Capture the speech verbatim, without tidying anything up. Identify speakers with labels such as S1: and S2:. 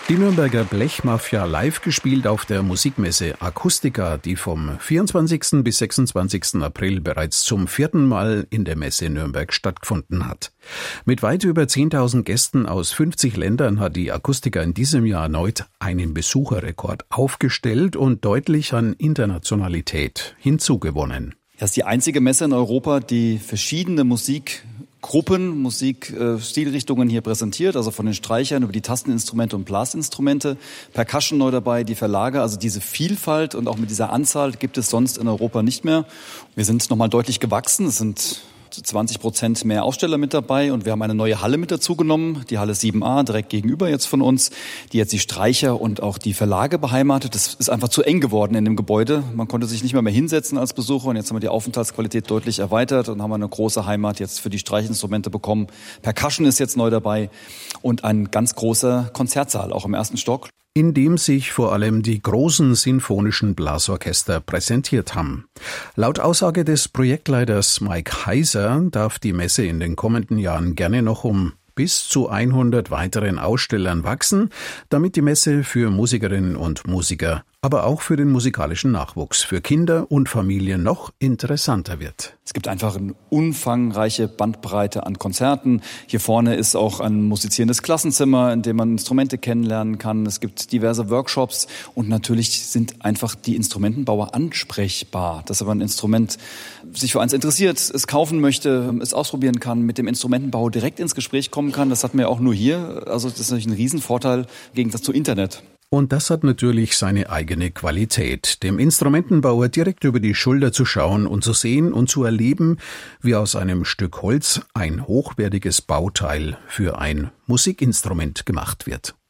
S1: Die Nürnberger Blechmafia live gespielt auf der Musikmesse Acoustica, die vom vierundzwanzigsten bis sechsundzwanzigsten April bereits zum vierten Mal in der Messe Nürnberg stattgefunden hat. Mit weit über zehntausend Gästen aus fünfzig Ländern hat die Acoustica in diesem Jahr erneut einen Besucherrekord aufgestellt und deutlich an Internationalität hinzugewonnen.
S2: Das ist die einzige Messe in Europa, die verschiedene Musikgruppen, Musikstilrichtungen hier präsentiert, also von den Streichern über die Tasteninstrumente und Blasinstrumente, Percussion neu dabei, die Verlage, also diese Vielfalt und auch mit dieser Anzahl gibt es sonst in Europa nicht mehr. Wir sind nochmal deutlich gewachsen, es sind zwanzig Prozent mehr Aussteller mit dabei und wir haben eine neue Halle mit dazu genommen, die Halle sieben a, direkt gegenüber jetzt von uns, die jetzt die Streicher und auch die Verlage beheimatet. Das ist einfach zu eng geworden in dem Gebäude. Man konnte sich nicht mehr, mehr hinsetzen als Besucher und jetzt haben wir die Aufenthaltsqualität deutlich erweitert und haben eine große Heimat jetzt für die Streichinstrumente bekommen. Percussion ist jetzt neu dabei und ein ganz großer Konzertsaal, auch im ersten Stock,
S1: in dem sich vor allem die großen sinfonischen Blasorchester präsentiert haben. Laut Aussage des Projektleiters Mike Heiser darf die Messe in den kommenden Jahren gerne noch um bis zu hundert weiteren Ausstellern wachsen, damit die Messe für Musikerinnen und Musiker, aber auch für den musikalischen Nachwuchs, für Kinder und Familien noch interessanter wird.
S2: Es gibt einfach eine umfangreiche Bandbreite an Konzerten. Hier vorne ist auch ein musizierendes Klassenzimmer, in dem man Instrumente kennenlernen kann. Es gibt diverse Workshops und natürlich sind einfach die Instrumentenbauer ansprechbar, dass man ein Instrument sich für eins interessiert, es kaufen möchte, es ausprobieren kann, mit dem Instrumentenbauer direkt ins Gespräch kommen kann. Das hatten wir auch nur hier. Also das ist natürlich ein Riesenvorteil im Gegensatz zu Internet.
S1: Und das hat natürlich seine eigene Qualität, dem Instrumentenbauer direkt über die Schulter zu schauen und zu sehen und zu erleben, wie aus einem Stück Holz ein hochwertiges Bauteil für ein Musikinstrument gemacht wird.